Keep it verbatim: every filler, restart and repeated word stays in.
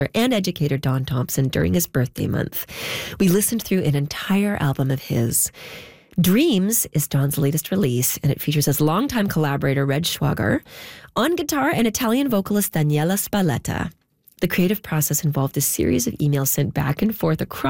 and educator Don Thompson during his birthday month. We listened through an entire album of his. Dreams is Don's latest release, and it features his longtime collaborator Reg Schwager, on guitar and Italian vocalist Daniela Spalletta. The creative process involved a series of emails sent back and forth across